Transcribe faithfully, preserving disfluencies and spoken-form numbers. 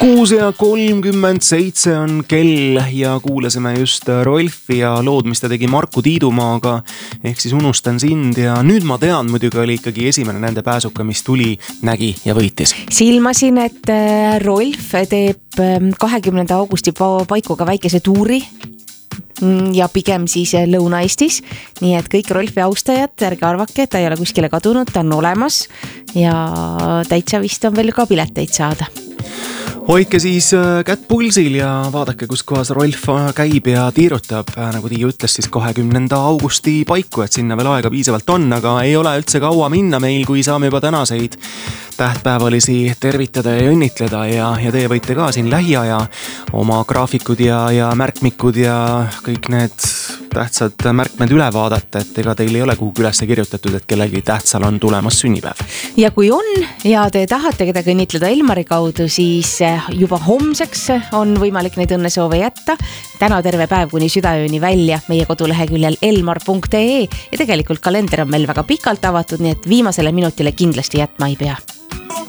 kuus ja kolmkümmend seitse on kell ja kuulasime just Rolfi ja lood, mis ta tegi Marku Tiidumaaga, ehk siis Unustan sind ja nüüd ma tean, muidugi oli ikkagi esimene nende pääsuka, mis tuli, nägi ja võitis. Silmasin, et Rolf teeb kahekümnenda augusti paikuga väikese tuuri ja pigem siis Lõuna-Eestis, nii et kõik Rolfi austajad, ärge arvake, ta ei ole kuskile kadunud, ta on olemas ja täitsa vist on veel ka pileteid saada. Hoidke siis kätt pulsil ja vaadake, kus kohas Rolf käib ja tiirutab, nagu Tiiu ütles siis kahekümnenda augusti paiku, et sinna veel aega piisavalt on, aga ei ole üldse kaua minna meil, kui saame juba tänaseid tähtpäevalisi tervitada ja õnnitleda ja, ja teie võite ka siin lähiaja oma graafikud ja, ja märkmikud ja kõik need tähtsad märkmed üle vaadata, et ega teil ei ole kuhugi üles kirjutatud, et kellelgi tähtsal on tulemas sünnipäev. Ja kui on ja te tahate kedagi õnnitleda Elmari kaudu, siis juba homseks on võimalik neid õnnesoove jätta. Täna terve päev kuni südaööni välja meie koduleheküljel elmar punkt ee ja tegelikult kalender on meil väga pikalt avatud, nii et viimasele minutile kindlasti jätma ei pea.